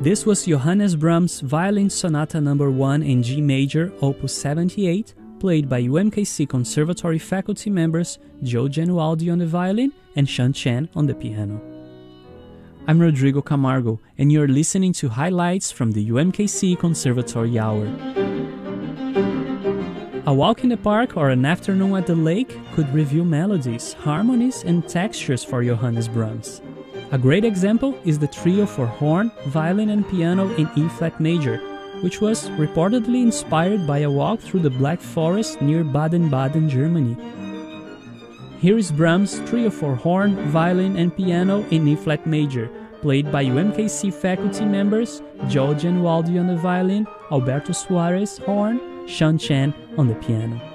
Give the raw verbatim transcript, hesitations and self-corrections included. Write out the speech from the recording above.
This was Johannes Brahms' Violin Sonata number one in G major, opus seventy-eight, played by U M K C Conservatory faculty members Joe Genualdi on the violin and Sean Chen on the piano. I'm Rodrigo Camargo, and you're listening to highlights from the U M K C Conservatory Hour. A walk in the park or an afternoon at the lake could reveal melodies, harmonies, and textures for Johannes Brahms. A great example is the trio for horn, violin, and piano in E-flat major, which was reportedly inspired by a walk through the Black Forest near Baden-Baden, Germany. Here is Brahms' trio for horn, violin, and piano in E-flat major, played by U M K C faculty members Joe Genualdi on the violin, Alberto Suarez horn, Sean Chen on the piano.